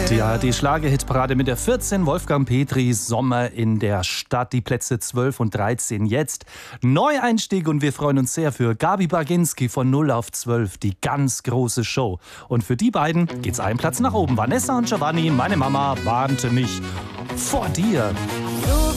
Die ARD-Schlager-Hitparade mit der 14, Wolfgang Petri, Sommer in der Stadt, die Plätze 12 und 13 jetzt. Neueinstieg und wir freuen uns sehr für Gabi Baginski von 0 auf 12, die ganz große Show. Und für die beiden geht's einen Platz nach oben. Vanessa und Giovanni, meine Mama warnte mich vor dir.